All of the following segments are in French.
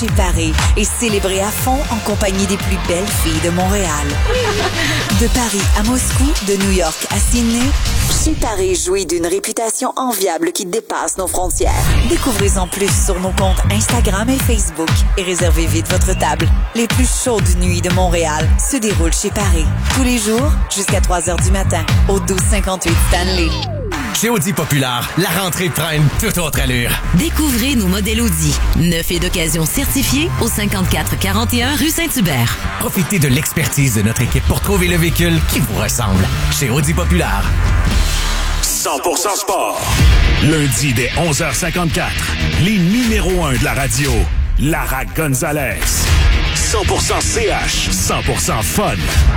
chez Paris et célébrez à fond en compagnie des plus belles filles de Montréal. De Paris à Moscou, de New York à Sydney, chez Paris jouit d'une réputation enviable qui dépasse nos frontières. Découvrez-en plus sur nos comptes Instagram et Facebook et réservez vite votre table. Les plus chaudes nuits de Montréal se déroulent chez Paris. Tous les jours, jusqu'à 3 heures du matin, au 1258 Stanley. Chez Audi Populaire, la rentrée prend une toute autre allure. Découvrez nos modèles Audi, neufs et d'occasion certifiés au 5441 rue Saint-Hubert. Profitez de l'expertise de notre équipe pour trouver le véhicule qui vous ressemble. Chez Audi Populaire. 100% sport. Lundi dès 11h54, les numéros 1 de la radio. Lara Gonzalez. 100% CH, 100% fun.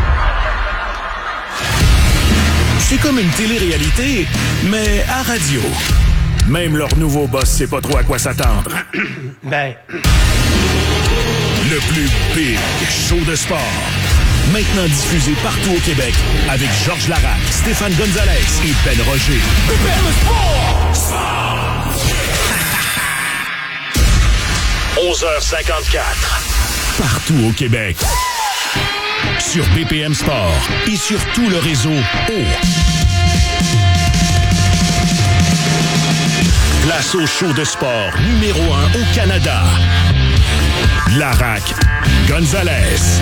C'est comme une télé-réalité, mais à radio. Même leur nouveau boss sait pas trop à quoi s'attendre. Le plus big show de sport. Maintenant diffusé partout au Québec avec Georges Larac, Stéphane Gonzalez et Ben Roger. BPM Sport! 11h54. Partout au Québec. Sur BPM Sport et sur tout le réseau Place au show de sport numéro 1 au Canada. Larac Gonzalez.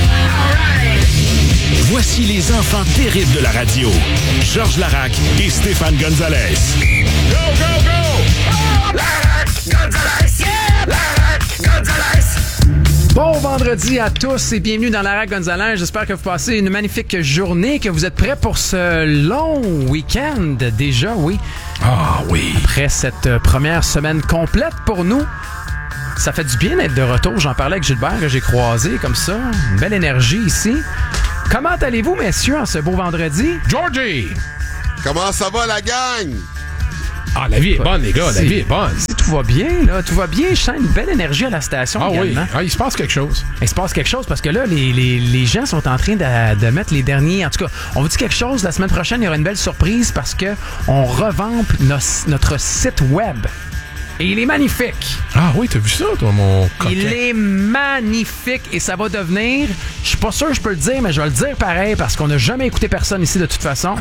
Voici les enfants terribles de la radio. Georges Larac et Stéphane Gonzalez. Go, go, go! Oh, Larac Gonzalez! Yeah! Larac Gonzalez! Bon vendredi à tous et bienvenue dans Lara Gonzalez. J'espère que vous passez une magnifique journée, que vous êtes prêts pour ce long week-end déjà, oui. Ah oui. Après cette première semaine complète pour nous, ça fait du bien d'être de retour. J'en parlais avec Gilbert, que j'ai croisé comme ça. Une belle énergie ici. Comment allez-vous, messieurs, en ce beau vendredi? Georgie! Comment ça va, la gang? Ah, la vie est bonne, les gars, la vie est bonne. Tout va bien, là. Tout va bien. Je sens une belle énergie à la station également. Oui, il se passe quelque chose. Il se passe quelque chose parce que là, les gens sont en train de mettre les derniers... En tout cas, on vous dit quelque chose. La semaine prochaine, il y aura une belle surprise parce que on revampe notre site web. Et il est magnifique. Ah oui, t'as vu ça, toi, mon coquin? Il est magnifique et ça va devenir... Je suis pas sûr que je peux le dire, mais je vais le dire pareil parce qu'on n'a jamais écouté personne ici de toute façon.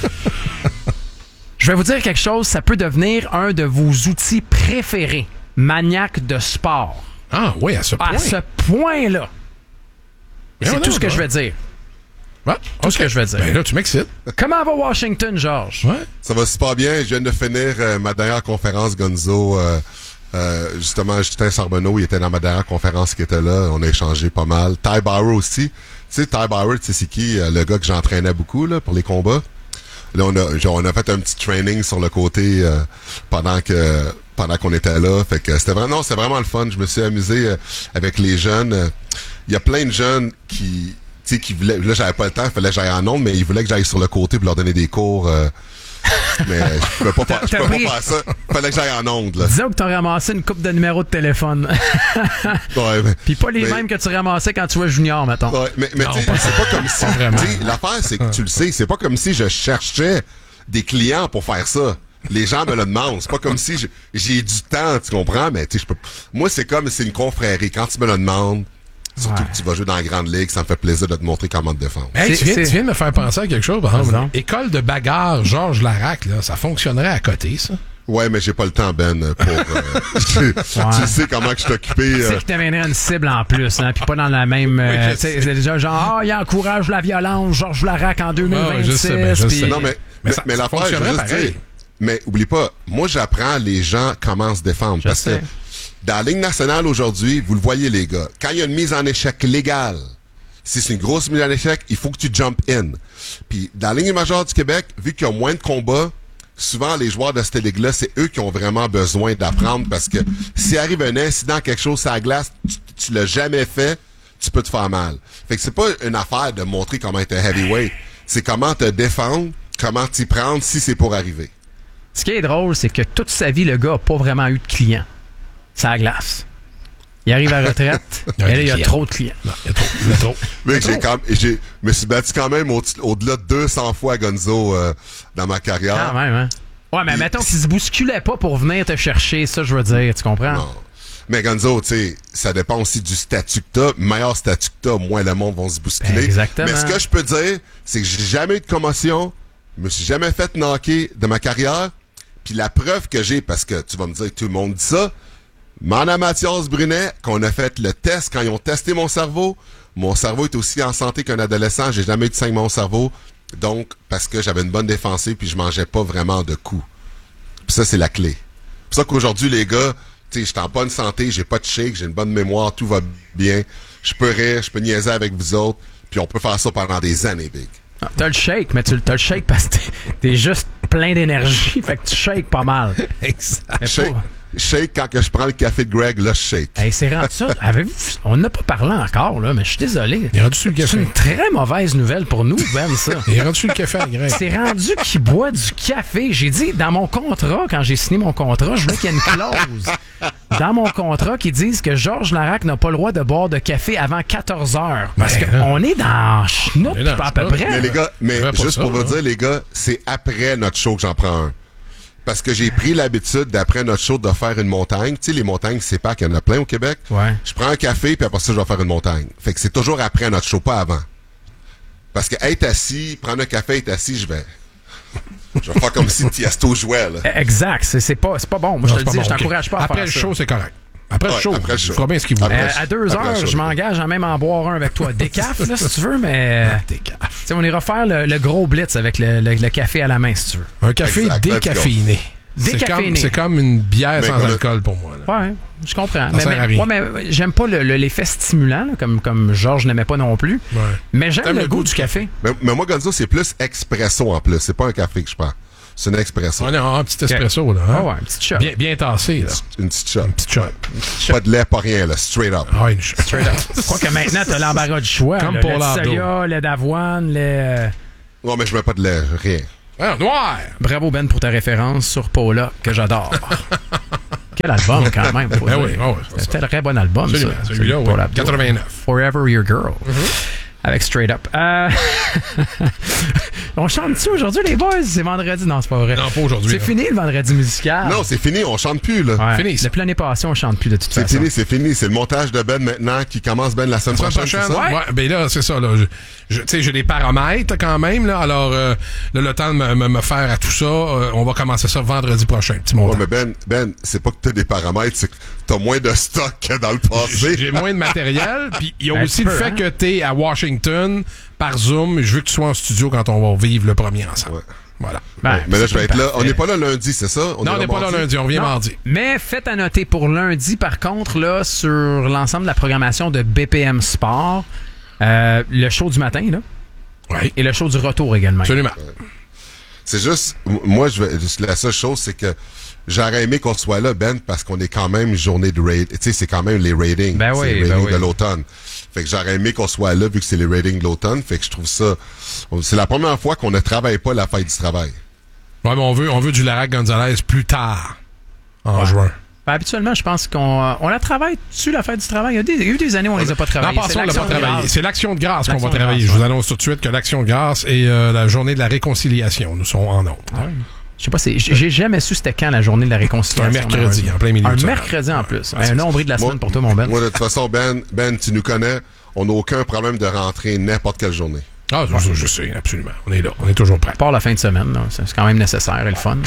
Je vais vous dire quelque chose, ça peut devenir un de vos outils préférés, maniaque de sport. Ah oui, à ce point. À ce point-là. C'est tout ce que je vais dire. Ouais, tout ce que je vais dire. Ben là, tu m'excites. Comment va Washington, Georges? Ouais. Ça va super bien. Je viens de finir ma dernière conférence, Gonzo. Justement, Justin Charbonneau, il était dans ma dernière conférence qui était là. On a échangé pas mal. Ty Bauer aussi. Tu sais, Ty Bauer, tu sais c'est qui? Le gars que j'entraînais beaucoup là pour les combats. Là, on a fait un petit training sur le côté pendant qu'on était là. Fait que c'était vraiment le fun. Je me suis amusé avec les jeunes. Il y a plein de jeunes qui voulaient... Là, j'avais pas le temps, il fallait que j'aille en ondes, mais ils voulaient que j'aille sur le côté pour leur donner des cours. Mais je peux pas faire ça. Il fallait que j'aille en ondes. Là. Disons que tu as ramassé une coupe de numéros de téléphone. Ouais, puis pas les mêmes que tu ramassais quand tu vois junior, mettons. Ouais, mais c'est pas comme si... L'affaire, c'est que tu le sais, c'est pas comme si je cherchais des clients pour faire ça. Les gens me le demandent. C'est pas comme si j'ai du temps, tu comprends? Mais tu sais, moi, c'est une confrérie. Quand tu me le demandes, surtout que tu vas jouer dans la grande ligue, ça me fait plaisir de te montrer comment te défendre. Hey, tu viens de me faire penser à quelque chose, par exemple. École de bagarre, Georges Larac, là, ça fonctionnerait à côté, ça? Ouais, mais j'ai pas le temps, Ben, pour... tu sais comment que je suis occupé. Tu sais qu'il deviendrait une cible en plus, hein, puis pas dans la même... c'est déjà genre, il encourage la violence, Georges Larac en 2026. Je sais. Non, mais l'affaire, je veux juste dire... Mais oublie pas, moi, j'apprends les gens comment se défendre. Parce que dans la Ligue nationale aujourd'hui, vous le voyez, les gars, quand il y a une mise en échec légale, si c'est une grosse mise en échec, il faut que tu jump in. Puis dans la Ligue majeure du Québec, vu qu'il y a moins de combats, souvent les joueurs de cette ligue-là, c'est eux qui ont vraiment besoin d'apprendre parce que s'il arrive un incident, quelque chose sur la glace, tu l'as jamais fait, tu peux te faire mal. Fait que c'est pas une affaire de montrer comment être un heavyweight. C'est comment te défendre, comment t'y prendre si c'est pour arriver. Ce qui est drôle, c'est que toute sa vie, le gars n'a pas vraiment eu de clients. C'est à la glace. Il arrive à la retraite, et là, il y a trop de clients. Non, il y a trop. Mais je me suis battu quand même au-delà de 200 fois à Gonzo dans ma carrière. Quand même, hein? Ouais, mais mettons qu'il se bousculait pas pour venir te chercher, ça, je veux dire, tu comprends? Non. Mais Gonzo, tu sais, ça dépend aussi du statut que t'as. Meilleur statut que t'as, moins le monde va se bousculer. Exactement. Mais ce que je peux dire, c'est que j'ai jamais eu de commotion, je me suis jamais fait knocker de ma carrière. Puis la preuve que j'ai, parce que tu vas me dire que tout le monde dit ça, Mana Mathias Brunet, qu'on a fait le test, quand ils ont testé mon cerveau est aussi en santé qu'un adolescent. J'ai jamais eu de saignement au cerveau. Donc, parce que j'avais une bonne défensive puis je mangeais pas vraiment de coups. Puis ça, c'est la clé. C'est pour ça qu'aujourd'hui, les gars, tu sais, j'étais en bonne santé, j'ai pas de shake, j'ai une bonne mémoire, tout va bien. Je peux rire, je peux niaiser avec vous autres, puis on peut faire ça pendant des années, Big. Ah, t'as le shake, mais t'as le shake parce que t'es juste plein d'énergie, fait que tu shakes pas mal. Exact. Shake quand que je prends le café de Greg, là, je shake. Hey, c'est rendu ça. Avez-vous... On n'a pas parlé encore, là, mais je suis désolé. Il est rendu sur le café. C'est une très mauvaise nouvelle pour nous, Ben, ça. Il est rendu sur le café, Greg. C'est rendu qu'il boit du café. J'ai dit, dans mon contrat, quand j'ai signé mon contrat, je voulais qu'il y ait une clause dans mon contrat qui dise que Georges Larac n'a pas le droit de boire de café avant 14 heures. Parce qu'on est dans Schnout, à peu près. Mais les gars, juste pour vous dire, les gars, c'est après notre show que j'en prends un. Parce que j'ai pris l'habitude, d'après notre show, de faire une montagne. Tu sais, les montagnes, c'est pas qu'il y en a plein au Québec. Ouais. Je prends un café, puis après ça, je vais faire une montagne. Fait que c'est toujours après notre show, pas avant. Parce que être assis, prendre un café, être assis, je vais faire comme si Tiesto jouait, là. Exact. C'est pas bon. Moi, je te le dis, je t'encourage pas à faire ça. Après le show, c'est correct. Après le show, tu feras bien ce qu'il vous à 2 heures, je m'engage à même en boire un avec toi. Décaf, là, si tu veux, mais... Décaf. On ira faire le gros blitz avec le café à la main, si tu veux. Un café décaféiné. C'est comme une bière sans alcool pour moi. Là. Ouais, je comprends. Mais j'aime pas l'effet stimulant, là, comme Georges n'aimait pas non plus. Ouais. Mais j'aime le goût du café. Mais moi, Gonzo, c'est plus expresso en plus. C'est pas un café que je prends. C'est un expresso. On a un petit espresso, là. Hein? Ah ouais, un petit shot. Bien tassé, là. Une petite shot. Une petite shot. Pas de lait, pas rien, là. Straight up. Ah, une shot. Straight up. Je crois que maintenant, t'as l'embarras du choix. Comme là, pour lait de soya, lait d'avoine, lait... Non, mais je mets pas de lait, rien. Ah, noir! Bravo, Ben, pour ta référence sur Paula, que j'adore. Quel album, quand même. C'était un très bon album, absolument, ça. Celui-là, oui. 89. Forever Your Girl. Avec Straight Up. On chante-tu aujourd'hui, les boys? C'est vendredi? Non, c'est pas vrai. Non, pas aujourd'hui. C'est fini, le vendredi musical. Non, c'est fini. On chante plus, là. Ouais. Fini. Depuis l'année passée, on chante plus de toute façon. C'est fini. C'est le montage de Ben maintenant qui commence Ben la semaine prochaine. C'est ça? Ouais, ben là, c'est ça, là. Tu sais, j'ai des paramètres quand même, là. Alors, le temps de me faire à tout ça, on va commencer ça vendredi prochain. Petit montage. Ouais, mais Ben, c'est pas que t'as des paramètres, c'est que t'as moins de stock que dans le passé. J'ai moins de matériel, puis il y a aussi le fait que t'es à Washington par Zoom. Je veux que tu sois en studio quand on va vivre le premier ensemble. Ouais. Voilà. Mais là, je vais être là. On n'est pas là lundi, c'est ça? Non, on n'est pas là lundi. On revient mardi. Mais faites à noter pour lundi, par contre, là, sur l'ensemble de la programmation de BPM Sport, le show du matin, là. Oui. Et le show du retour également. Absolument. C'est juste, moi, la seule chose, c'est que j'aurais aimé qu'on soit là, Ben, parce qu'on est quand même journée de raid. Tu sais, c'est quand même les ratings. Ben oui, c'est les ratings de l'automne. Fait que j'aurais aimé qu'on soit là, vu que c'est les ratings de l'automne. Fait que je trouve ça... C'est la première fois qu'on ne travaille pas la fête du travail. Ouais, mais on veut du Larac Gonzalez plus tard, en juin. Ben, habituellement, je pense qu'on la travaille dessus, la fête du travail. Il y a eu des années où on les a pas travaillées. Non, on l'a pas travaillé. C'est l'Action de grâce qu'on va travailler. Je vous annonce tout de suite que l'Action de grâce et la journée de la réconciliation, nous serons en ondes. Ouais. Je sais pas, j'ai jamais su c'était quand la journée de la réconciliation. Un mercredi, en plein milieu. Un mercredi en plus. Un nombril de la semaine pour toi, mon Ben. Moi, de toute façon, Ben, tu nous connais. On n'a aucun problème de rentrer n'importe quelle journée. Ah, je sais, absolument. On est là. On est toujours prêt. À part la fin de semaine, là, c'est quand même nécessaire et le fun.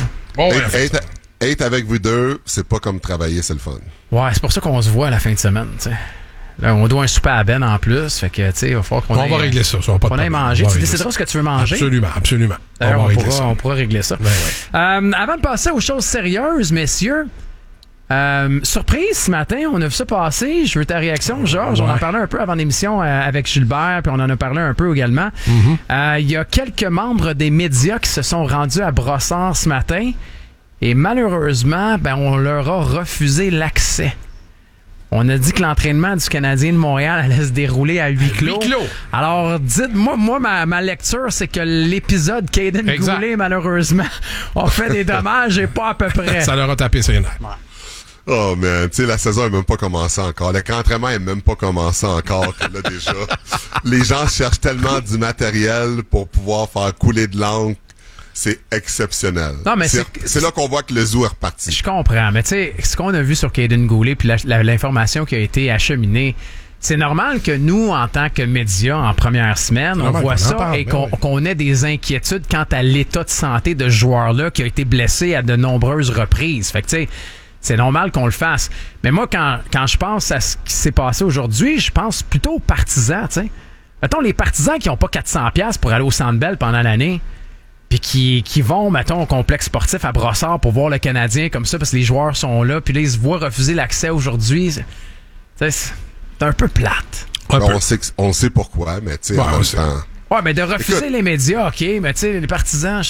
Être avec vous deux, c'est pas comme travailler, c'est le fun. Ouais, c'est pour ça qu'on se voit à la fin de semaine, tu sais. Là, on doit un souper à Ben en plus, fait que, tu sais, il va falloir qu'on va régler ça, ça va pas de problème. Manger. Tu décideras ce que tu veux manger. Absolument. D'ailleurs, on pourra régler ça. Avant de passer aux choses sérieuses, messieurs, surprise ce matin, on a vu ça passer. Je veux ta réaction, Georges. On en parlait un peu avant l'émission avec Gilbert, puis on en a parlé un peu également. Il y a quelques membres des médias qui se sont rendus à Brossard ce matin et malheureusement, on leur a refusé l'accès. On a dit que l'entraînement du Canadien de Montréal allait se dérouler à huis clos. Alors, dites-moi, ma lecture, c'est que l'épisode Caden Goulet, malheureusement, a fait des dommages et pas à peu près. Ça leur a tapé ses nerfs. Oh, man, tu sais, la saison n'est même pas commencée encore. L'entraînement n'est même pas commencé encore. Là, déjà, les gens cherchent tellement du matériel pour pouvoir faire couler de l'encre c'est exceptionnel. Non, mais c'est là qu'on voit que le zoo est reparti. Je comprends, mais tu sais, ce qu'on a vu sur Caden Goulet puis l'information qui a été acheminée, c'est normal que nous, en tant que médias, en première semaine, on voit ça et qu'on ait des inquiétudes quant à l'état de santé de ce joueur-là qui a été blessé à de nombreuses reprises. Fait que, tu sais, c'est normal qu'on le fasse. Mais moi, quand je pense à ce qui s'est passé aujourd'hui, je pense plutôt aux partisans, tu sais. Mettons, les partisans qui n'ont pas 400$ pour aller au Centre Bell pendant l'année, puis qui vont, mettons, au complexe sportif à Brossard pour voir le Canadien comme ça, parce que les joueurs sont là, puis là, ils se voient refuser l'accès aujourd'hui. C'est un peu plate. On sait pourquoi, mais tu sais, en même temps... Ouais, mais de refuser les médias, OK, mais tu sais, les partisans,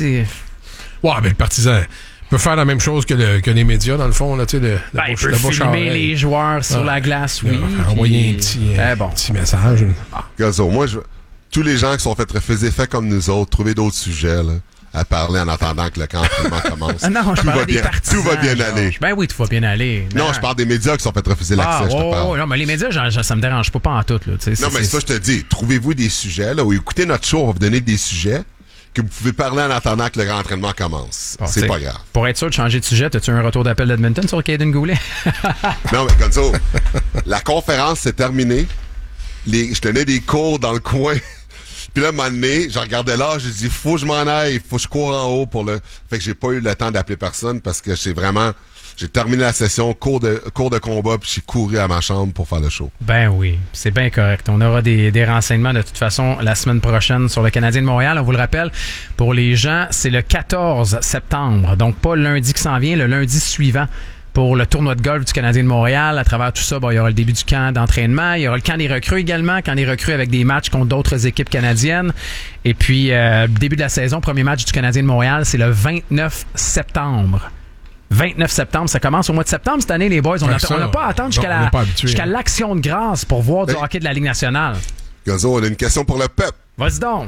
Ouais, mais le partisan peut faire la même chose que les médias, dans le fond, là, tu sais, il peut filmer les joueurs sur la glace, oui. Envoyer un petit message. Gazo, moi, tous les gens qui sont fait refuser, fait comme nous autres, trouver d'autres sujets, là, à parler en attendant que le camp commence. Non, je parle des partisans. Tout va bien aller. Ben oui, tout va bien aller. Non, je parle des médias qui sont fait refuser l'accès, je te parle. Non, mais les médias, ça me dérange pas en tout, là. Non, mais ça, je te dis, trouvez-vous des sujets, là, ou écoutez notre show, on va vous donner des sujets que vous pouvez parler en attendant que le grand entraînement commence. Bon, c'est pas grave. Pour être sûr de changer de sujet, as-tu un retour d'appel d'Edmonton sur Caden Goulet? Non, mais Gonzo, la conférence s'est terminée. Je tenais des cours dans le coin. Puis là, un moment donné, je regardais là, j'ai dit, faut que je m'en aille, faut que je cours en haut pour le... Fait que j'ai pas eu le temps d'appeler personne parce que j'ai terminé la session, cours de combat, puis j'ai couru à ma chambre pour faire le show. Ben oui, c'est bien correct. On aura des renseignements de toute façon la semaine prochaine sur le Canadien de Montréal. On vous le rappelle, pour les gens, c'est le 14 septembre. Donc pas le lundi qui s'en vient, le lundi suivant. Pour le tournoi de golf du Canadien de Montréal. À travers tout ça, il y aura le début du camp d'entraînement. Il y aura le camp des recrues également. Camp des recrues avec des matchs contre d'autres équipes canadiennes. Et puis, début de la saison, premier match du Canadien de Montréal, c'est le 29 septembre. 29 septembre, ça commence au mois de septembre cette année, les boys. On n'a pas à attendre jusqu'à l'Action de grâce pour voir du hockey de la Ligue nationale. Gazo, on a une question pour le peuple. Vas-y donc.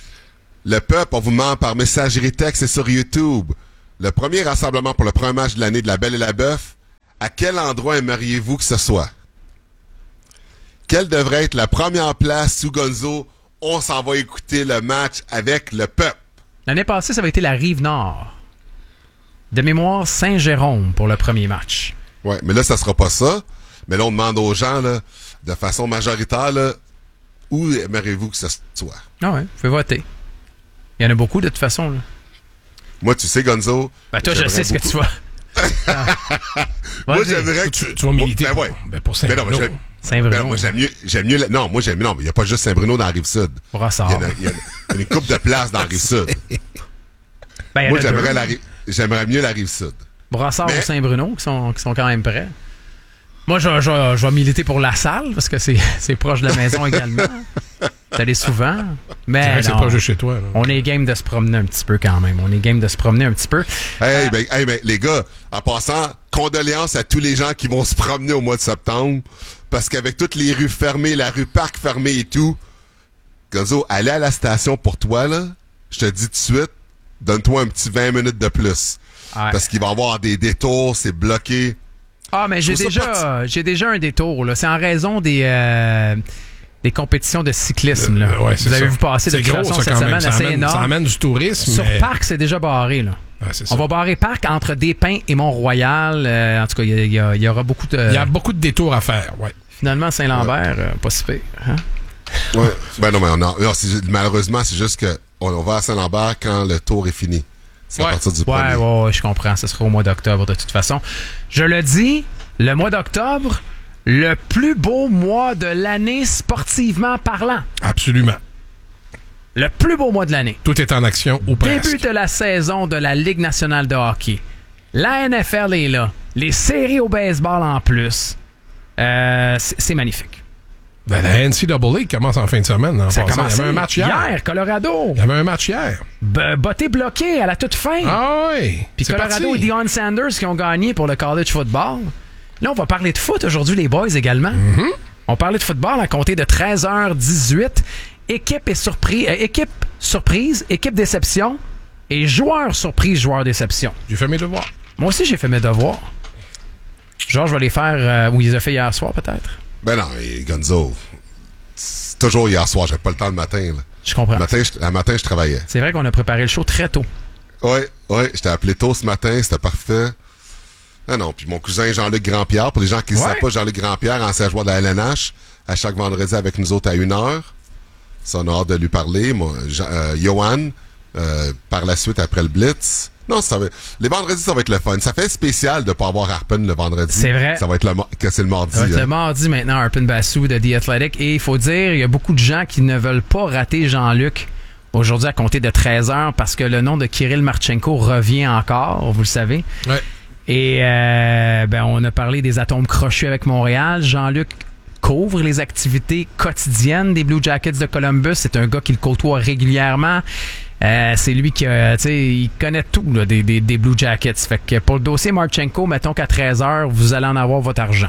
Le peuple, on vous demande par messagerie texte et sur YouTube. Le premier rassemblement pour le premier match de l'année de la Belle et la Bœuf, à quel endroit aimeriez-vous que ce soit? Quelle devrait être la première place sous Gonzo? On s'en va écouter le match avec le peuple. L'année passée, ça avait été la Rive-Nord. De mémoire, Saint-Jérôme pour le premier match. Ouais, mais là, ça sera pas ça. Mais là, on demande aux gens, là, de façon majoritaire, là, où aimeriez-vous que ce soit? Ah ouais, vous pouvez voter. Il y en a beaucoup, de toute façon, là. Moi, tu sais, Gonzo... Ben toi, je sais ce que tu vas... Moi, j'aimerais que... Tu vas militer pour Saint-Bruno. Saint-Bruno. Moi, j'aime mieux... Non, il n'y a pas juste Saint-Bruno dans la Rive-Sud. Brossard. Il y a une couple de places dans la Rive-Sud. Moi, j'aimerais mieux la Rive-Sud. Brossard ou Saint-Bruno, qui sont quand même prêts. Moi, je vais militer pour La Salle, parce que c'est proche de la maison également. T'es allé souvent. Mais c'est proche de chez toi. Là. On est game de se promener un petit peu quand même. Ben, les gars, en passant, condoléances à tous les gens qui vont se promener au mois de septembre, parce qu'avec toutes les rues fermées, la rue Parc fermée et tout, Gonzo, aller à la station pour toi, là, je te dis tout de suite, donne-toi un petit 20 minutes de plus. Ouais. Parce qu'il va y avoir des détours, c'est bloqué. Ah, mais j'ai déjà un détour, là. C'est en raison des compétitions de cyclisme, là. Ouais, vous avez vu passer de toute façon cette semaine assez énorme. Ça amène du tourisme. Sur Parc, c'est déjà barré, là. Ouais, on va barrer Parc entre Despins et Mont-Royal. En tout cas, il y aura beaucoup de... Il y a beaucoup de détours à faire, ouais. Finalement, Saint-Lambert, pas si pire. Hein? Ouais. Ben non, mais malheureusement, c'est juste que on va à Saint-Lambert quand le tour est fini. C'est à partir du premier. Ouais, je comprends. Ce sera au mois d'octobre, de toute façon. Je le dis, le mois d'octobre, le plus beau mois de l'année sportivement parlant. Absolument. Le plus beau mois de l'année. Tout est en action ou presque. Début de la saison de la Ligue nationale de hockey. La NFL est là. Les séries au baseball en plus. C'est magnifique. Ben, la NCAA commence en fin de semaine. Ça commence. Il y avait un match hier. Colorado. Il y avait un match hier. Botté bloqué à la toute fin. Ah oui. Puis Colorado et Deion Sanders qui ont gagné pour le college football. Là, on va parler de foot aujourd'hui, les boys, également. Mm-hmm. On parlait de football à compter de 13h18. Équipe surprise, équipe déception et joueur surprise, joueur déception. J'ai fait mes devoirs. Moi aussi, j'ai fait mes devoirs. Georges va les faire où il les a fait hier soir, peut-être. Ben non, Gonzo, c'est toujours hier soir, j'ai pas le temps le matin. Là. Je comprends. Un matin, je travaillais. C'est vrai qu'on a préparé le show très tôt. Oui, je t'ai appelé tôt ce matin, c'était parfait. Ah non, puis mon cousin Jean-Luc Grandpierre, pour les gens qui ne savent pas, Jean-Luc Grandpierre, ancien joueur de la LNH, à chaque vendredi avec nous autres à 1h. Ça, on a hâte de lui parler. Moi, Johan, par la suite, après le Blitz. Non, les vendredis, ça va être le fun. Ça fait spécial de ne pas avoir Harpen le vendredi. C'est vrai. Ça va être c'est le mardi. Ça va être le mardi maintenant, Harpen Bassou de The Athletic. Et il faut dire, il y a beaucoup de gens qui ne veulent pas rater Jean-Luc aujourd'hui à compter de 13h parce que le nom de Kirill Marchenko revient encore, vous le savez. Ouais. Et on a parlé des atomes crochus avec Montréal. Jean-Luc couvre les activités quotidiennes des Blue Jackets de Columbus. C'est un gars qui le côtoie régulièrement. C'est lui qui il connaît tout là, des Blue Jackets. Fait que pour le dossier Marchenko, mettons qu'à 13h, vous allez en avoir votre argent.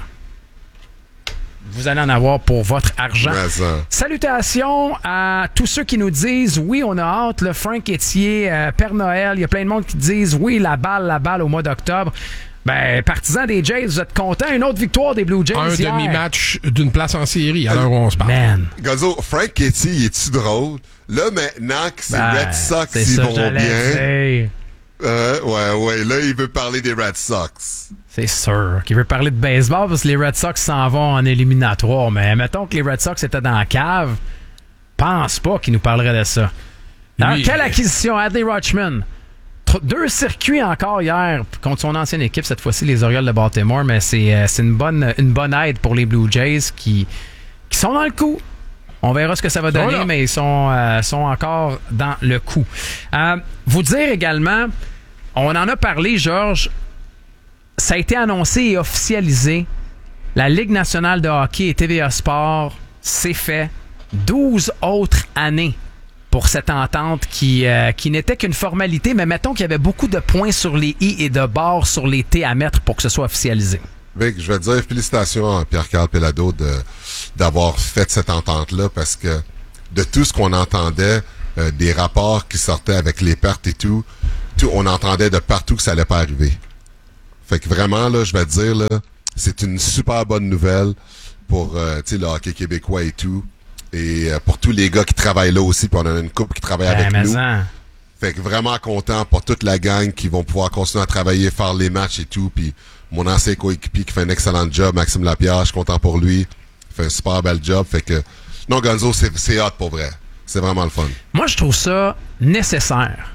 Vous allez en avoir pour votre argent. Salutations à tous ceux qui nous disent oui, on a hâte, le Frank Etier, Père Noël, il y a plein de monde qui disent oui, la balle au mois d'octobre. Ben, partisans des Jays, vous êtes contents? Une autre victoire des Blue Jays hier. Demi-match d'une place en série à l'heure où on se parle. Man. Gonzo, Frank Etier, il est-tu drôle? Là, maintenant que c'est Red Sox, ils vont bien. Ouais, là, il veut parler des Red Sox. C'est sûr qu'il veut parler de baseball parce que les Red Sox s'en vont en éliminatoire. Mais mettons que les Red Sox étaient dans la cave, pense pas qu'il nous parlerait de ça. Alors, quelle acquisition? Adley Rutschman. 2 circuits encore hier contre son ancienne équipe, cette fois-ci les Orioles de Baltimore, mais c'est une bonne aide pour les Blue Jays qui sont dans le coup. On verra ce que ça va donner, mais ils sont encore dans le coup. Vous dire également, on en a parlé, Georges, ça a été annoncé et officialisé. La Ligue nationale de hockey et TVA Sport, c'est fait. 12 autres années pour cette entente qui n'était qu'une formalité, mais mettons qu'il y avait beaucoup de points sur les i et de barres sur les t à mettre pour que ce soit officialisé. Vic, je vais te dire félicitations à Pierre-Carl Pelado d'avoir fait cette entente-là parce que de tout ce qu'on entendait, des rapports qui sortaient avec les pertes et tout, on entendait de partout que ça allait pas arriver. Fait que vraiment, là, je vais te dire, là, c'est une super bonne nouvelle pour le hockey québécois et tout. Et pour tous les gars qui travaillent là aussi, puis on a une couple qui travaille avec nous. Fait que vraiment content pour toute la gang qui vont pouvoir continuer à travailler, faire les matchs et tout. Puis mon ancien coéquipier qui fait un excellent job, Maxime Lapierre, je suis content pour lui. Il fait un super bel job. Fait que non, Gonzo, c'est hot pour vrai. C'est vraiment le fun. Moi, je trouve ça nécessaire.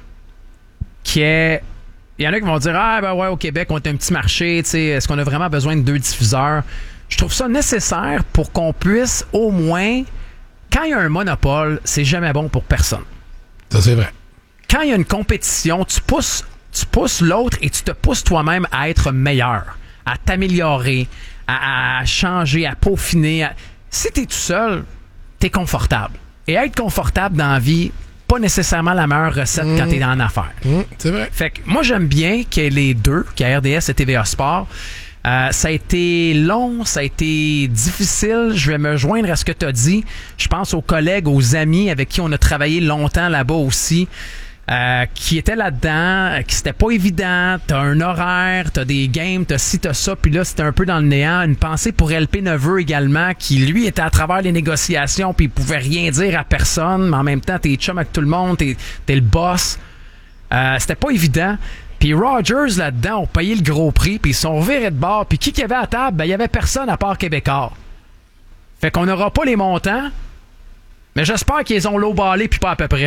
Il y en a qui vont dire au Québec, on est un petit marché, est-ce qu'on a vraiment besoin de 2 diffuseurs? Je trouve ça nécessaire pour qu'on puisse au moins. Quand il y a un monopole, c'est jamais bon pour personne. Ça, c'est vrai. Quand il y a une compétition, tu pousses l'autre et tu te pousses toi-même à être meilleur, à t'améliorer, à changer, à peaufiner. Si t'es tout seul, t'es confortable. Et être confortable dans la vie, pas nécessairement la meilleure recette quand t'es en affaires. C'est vrai. Fait que moi, j'aime bien qu'il y ait les deux, qu'il y ait RDS et TVA Sport. Ça a été long, ça a été difficile. Je vais me joindre à ce que tu as dit. Je pense aux collègues, aux amis avec qui on a travaillé longtemps là-bas aussi, qui étaient là-dedans, qui c'était pas évident. T'as un horaire, t'as des games, t'as ci, t'as ça, puis là, c'était un peu dans le néant. Une pensée pour LP Neveu également, qui lui était à travers les négociations, puis il pouvait rien dire à personne, mais en même temps, t'es chum avec tout le monde, t'es le boss. C'était pas évident. Puis Rogers, là-dedans, ont payé le gros prix, puis ils sont virés de bord. Puis qui y avait à table? Ben, il y avait personne à part Québécois. Fait qu'on n'aura pas les montants, mais j'espère qu'ils ont lowballé, puis pas à peu près.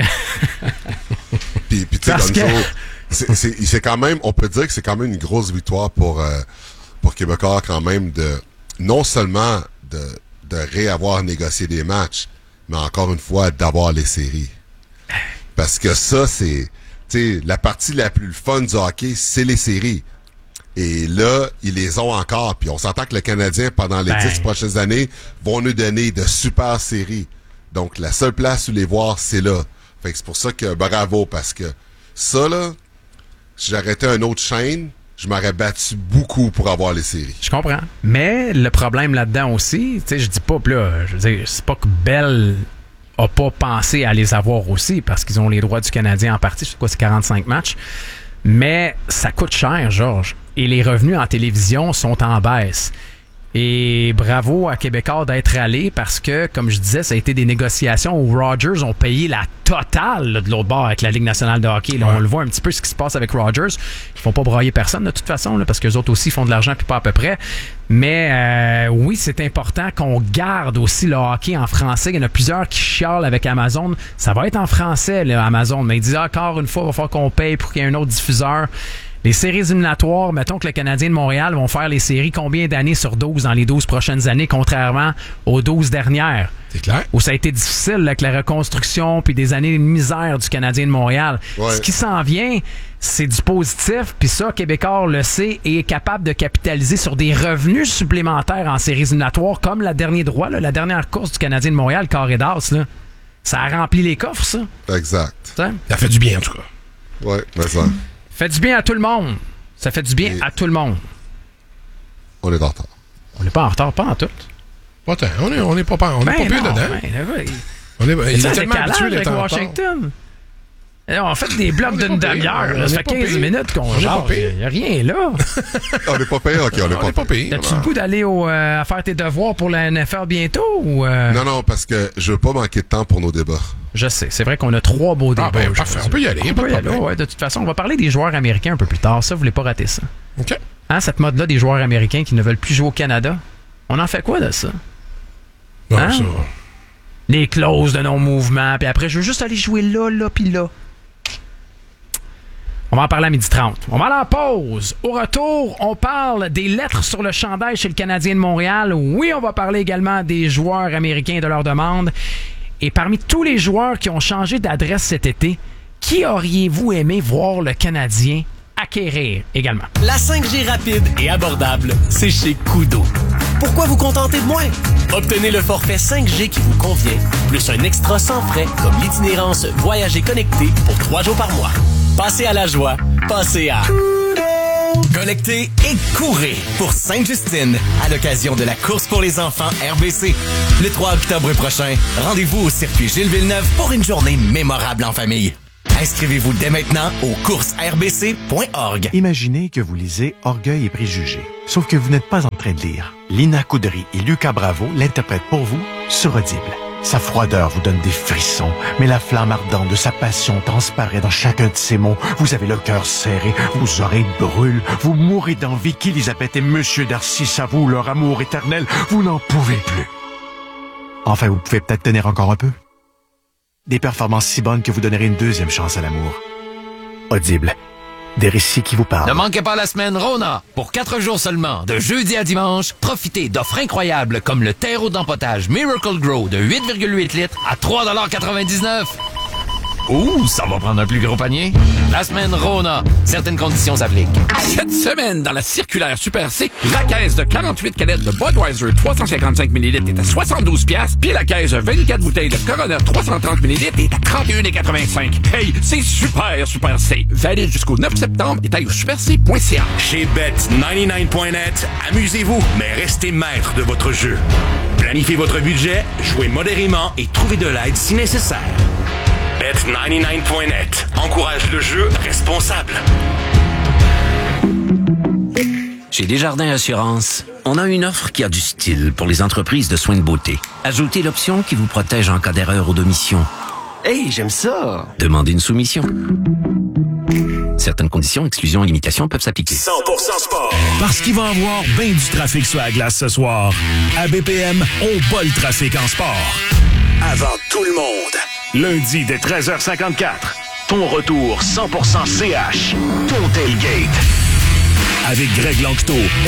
puis tu sais, Gonzo, c'est quand même, on peut dire que c'est quand même une grosse victoire pour Québécois quand même non seulement de réavoir négocié des matchs, mais encore une fois, d'avoir les séries. Parce que ça, c'est... T'sais, la partie la plus fun du hockey, c'est les séries. Et là, ils les ont encore. Puis on s'entend que le Canadien, pendant les 10 prochaines années, vont nous donner de super séries. Donc, la seule place où les voir, c'est là. Fait que c'est pour ça que bravo, parce que ça, là, si j'arrêtais une autre chaîne, je m'aurais battu beaucoup pour avoir les séries. Je comprends. Mais le problème là-dedans aussi, tu sais, je dis pas, là, je veux dire, c'est pas que Bell a pas pensé à les avoir aussi, parce qu'ils ont les droits du Canadien en partie. C'est quoi, c'est 45 matchs? Mais ça coûte cher, Georges. Et les revenus en télévision sont en baisse. Et bravo à Québécois d'être allé parce que, comme je disais, ça a été des négociations où Rogers ont payé la totale là, de l'autre bord avec la Ligue nationale de hockey. Là, on le voit un petit peu ce qui se passe avec Rogers. Ils font pas broyer personne de toute façon là, parce qu'eux autres aussi font de l'argent puis pas à peu près. Mais oui, c'est important qu'on garde aussi le hockey en français. Il y en a plusieurs qui chialent avec Amazon. Ça va être en français, là, Amazon. Mais ils disent encore une fois, il va falloir qu'on paye pour qu'il y ait un autre diffuseur. Les séries éliminatoires, mettons que le Canadien de Montréal vont faire les séries combien d'années sur 12 dans les 12 prochaines années, contrairement aux 12 dernières? C'est clair. Où ça a été difficile avec la reconstruction puis des années de misère du Canadien de Montréal. Ouais. Ce qui s'en vient, c'est du positif, puis ça, Québécois le sait et est capable de capitaliser sur des revenus supplémentaires en séries éliminatoires, comme la dernière course du Canadien de Montréal, Carré d'As, là. Ça a rempli les coffres, ça. Exact. Ça Ça fait du bien, en tout cas. Ouais, mais ça, fait du bien à tout le monde. Ça fait du bien à tout le monde. on est en retard. On n'est pas en retard, pas en tout. Pas tant. On est pas pire dedans. Il est tellement habitué d'être en retard. Washington. On fait des blocs d'une demi-heure. là. Ça fait 15 minutes qu'on jase. Il n'y a rien là. On n'est pas payé? OK, on n'est pas payé. As-tu le goût d'aller à faire tes devoirs pour la NFL bientôt? Ou Non, parce que je veux pas manquer de temps pour nos débats. Je sais. C'est vrai qu'on a 3 beaux débats. Ben, parfait. On peut y aller. Ouais, de toute façon, on va parler des joueurs américains un peu plus tard. Ça, vous voulez pas rater ça. OK. Hein, cette mode-là des joueurs américains qui ne veulent plus jouer au Canada. On en fait quoi de ça? Bon, Hein? ça. Les clauses de non-mouvement. Puis après, je veux juste aller jouer là, puis là. On va en parler à 12h30. On va aller en pause. Au retour, on parle des lettres sur le chandail chez le Canadien de Montréal. Oui, on va parler également des joueurs américains et de leurs demandes. Et parmi tous les joueurs qui ont changé d'adresse cet été, qui auriez-vous aimé voir le Canadien acquérir également? La 5G rapide et abordable, c'est chez Koodo. Pourquoi vous contenter de moins? Obtenez le forfait 5G qui vous convient, plus un extra sans frais comme l'itinérance Voyager connecté pour 3 jours par mois. Passez à la joie, passez à Collectez et courez pour Sainte-Justine à l'occasion de la course pour les enfants RBC. Le 3 octobre prochain, rendez-vous au circuit Gilles Villeneuve pour une journée mémorable en famille. Inscrivez-vous dès maintenant au coursesrbc.org. Imaginez que vous lisez Orgueil et préjugés. Sauf que vous n'êtes pas en train de lire. Lina Coudry et Lucas Bravo l'interprètent pour vous sur Audible. Sa froideur vous donne des frissons, mais la flamme ardente de sa passion transparaît dans chacun de ses mots. Vous avez le cœur serré, vos oreilles brûlent, vous mourrez d'envie qu'Élisabeth et Monsieur Darcy s'avouent leur amour éternel. Vous n'en pouvez plus. Enfin, vous pouvez peut-être tenir encore un peu. Des performances si bonnes que vous donnerez une deuxième chance à l'amour. Audible. Des récits qui vous parlent. Ne manquez pas la semaine Rona. Pour 4 jours seulement, de jeudi à dimanche, profitez d'offres incroyables comme le terreau d'empotage Miracle Grow de 8,8 litres à 3,99 $. Ouh, ça va prendre un plus gros panier. La semaine Rona. Certaines conditions s'appliquent. Cette semaine, dans la circulaire Super C, la caisse de 48 canettes de Budweiser 355 ml est à 72$, puis la caisse de 24 bouteilles de Corona 330 ml est à 31,85 $. Hey, c'est Super C. Valide jusqu'au 9 septembre et taille au superc.ca. Chez Bet99.net, amusez-vous, mais restez maître de votre jeu. Planifiez votre budget, jouez modérément et trouvez de l'aide si nécessaire. Bet99.net encourage le jeu responsable. Chez Desjardins Assurance, on a une offre qui a du style pour les entreprises de soins de beauté. Ajoutez l'option qui vous protège en cas d'erreur ou d'omission. Hey, j'aime ça! Demandez une soumission. Certaines conditions, exclusions et limitations peuvent s'appliquer. 100% sport. Parce qu'il va y avoir bien du trafic sur la glace ce soir. À BPM, on bat le trafic en sport. Avant tout le monde. Lundi dès 13h54. Ton retour 100% CH. Ton tailgate. Avec Greg Lanctot.